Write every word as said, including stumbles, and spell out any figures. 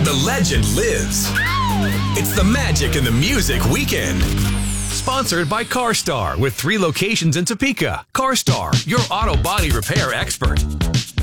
The legend lives. It's the Magic and the Music Weekend. Sponsored by CarStar with three locations in Topeka. CarStar, your auto body repair expert.